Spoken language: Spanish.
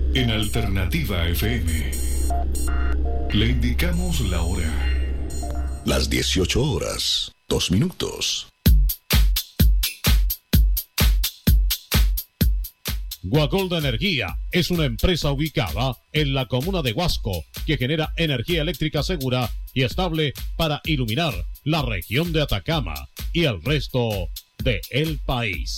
En Alternativa FM le indicamos la hora. Las 18 horas, 2 minutos. Guagolda Energía es una empresa ubicada en la comuna de Huasco que genera energía eléctrica segura y estable para iluminar la región de Atacama y el resto del país.